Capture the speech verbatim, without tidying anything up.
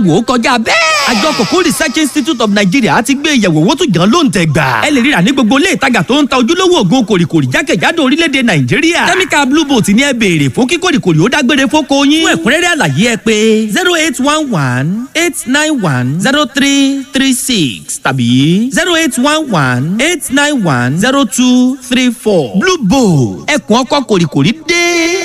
wò ó kọjá bẹ́ẹ̀. àjọ Kòkó Research Institute of Nigeria ti gbé ìyẹ̀wò owó tó jàn ló ń tẹ̀ gbà. ẹ lè ríra ní gbogbo ilé ìtajà tó ń ta ojúlówó ògùn kòrìkòrì jákèjádò orílẹ̀-èdè Nàìjíríà. kẹ́míkà Blue Boat ní ẹ béèrè fún kí kòrìkòrì ó dágbére fóko yín. fún ẹ̀kúnrẹ́rẹ́ àlàyé ẹ pé zero eight one one eight nine one zero three three six tàbí zero eight one one eight nine one zero two three four. Blue Boat ẹkùn ọkọ̀ kòrìkòrì dé.